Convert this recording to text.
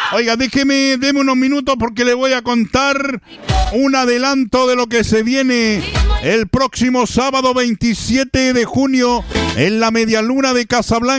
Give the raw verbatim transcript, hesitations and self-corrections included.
Oiga, déjeme, deme unos minutos porque le voy a contar un adelanto de lo que se viene el próximo sábado veintisiete de junio en la Medialuna de Casablanca.